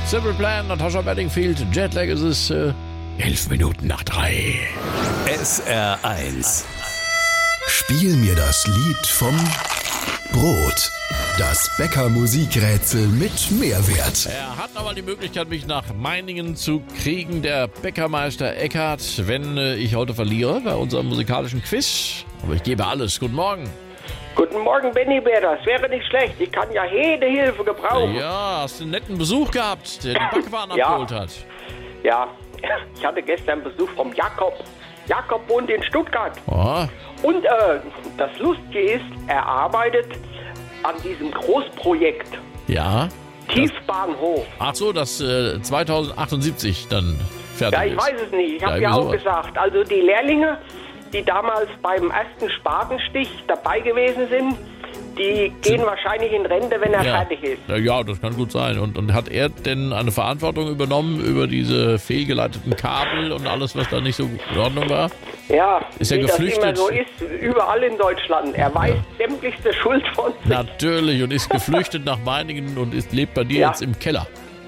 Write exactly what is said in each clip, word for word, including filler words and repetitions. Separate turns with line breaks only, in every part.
Simple Plan, Natasha Bedingfield, Jetlag ist es äh, elf Minuten nach drei.
S R eins.
Spiel mir das Lied vom Brot. Das Bäcker-Musikrätsel mit Mehrwert.
Er hat aber die Möglichkeit, mich nach Meiningen zu kriegen, der Bäckermeister Eckhart, wenn äh, ich heute verliere bei unserem musikalischen Quiz. Aber ich gebe alles. Guten Morgen.
Guten Morgen, Benny Bär, das wäre nicht schlecht. Ich kann ja jede Hilfe gebrauchen.
Ja, hast einen netten Besuch gehabt, der die Backwaren
Ja.
abgeholt hat.
Ja, ich hatte gestern Besuch vom Jakob. Jakob wohnt in Stuttgart.
Oh,
Und äh, das Lustige ist, er arbeitet an diesem Großprojekt
ja.
Tiefbahnhof.
Ach so, das äh, zweitausendachtundsiebzig dann fertig
Ja, ich
ist.
weiß es nicht. Ich
Ja,
habe ja
irgendwie
auch
sowas.
gesagt, also die Lehrlinge, die damals beim ersten Spatenstich dabei gewesen sind, die gehen wahrscheinlich in Rente, wenn er
Ja.
fertig ist.
Ja, ja, das kann gut sein. Und, und hat er denn eine Verantwortung übernommen über diese fehlgeleiteten Kabel und alles, was da nicht so in Ordnung war?
Ja,
Ist er
wie
geflüchtet?
das immer so ist, überall in Deutschland. Er weiß sämtlichste Schuld von sich.
Natürlich, und ist geflüchtet nach Meiningen und ist, lebt bei dir
Ja.
jetzt im Keller.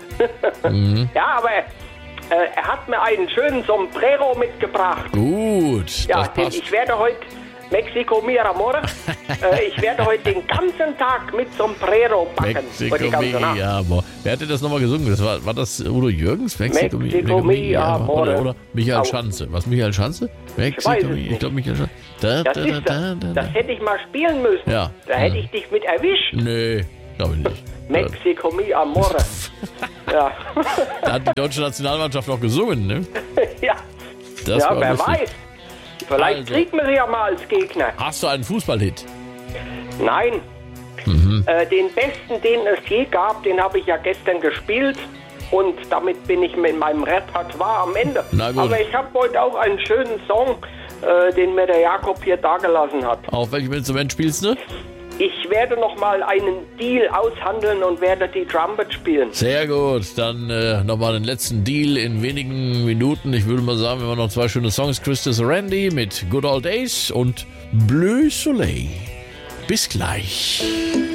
Ja, aber äh, er hat mir einen schönen Sombrero mitgebracht.
Gut,
Ja,
das
denn
passt.
ich werde heute, Mexico mi amor, äh, ich werde heute den ganzen Tag mit Sombrero backen.
Mexico
Für die ganze
mi
Nacht.
amor. Wer hatte das nochmal gesungen? Das war, war das Udo Jürgens?
Mexico mi amor.
Oder, oder Michael
Au.
Schanze. Was, Michael Schanze? Mexico
weiß es
mi, ich
nicht.
glaube Michael Schanze. Da,
Das
da,
ist
da,
das.
da, da,
Das
da.
hätte ich mal spielen müssen.
Ja.
Da hätte ich dich mit erwischt.
Nee, glaube ich nicht.
Mexico mi amor. Ja.
Da hat die deutsche Nationalmannschaft noch gesungen, ne?
ja.
Das
ja,
war
wer
lustig.
weiß. Vielleicht
Also.
kriegt man sie ja mal als Gegner.
Hast du einen Fußballhit?
Nein.
Mhm.
Äh, den besten, den es je gab, den habe ich ja gestern gespielt. Und damit bin ich mit meinem Repertoire am Ende.
Na gut.
Aber ich habe heute auch einen schönen Song, äh, den mir der Jakob hier dagelassen hat.
Auf welchem Instrument spielst du?
Ich werde nochmal einen Deal aushandeln und werde die Trumpet spielen.
Sehr gut, dann äh, nochmal den letzten Deal in wenigen Minuten. Ich würde mal sagen, wir haben noch zwei schöne Songs. Christus Randy mit Good Old Days und Bleu Soleil. Bis gleich.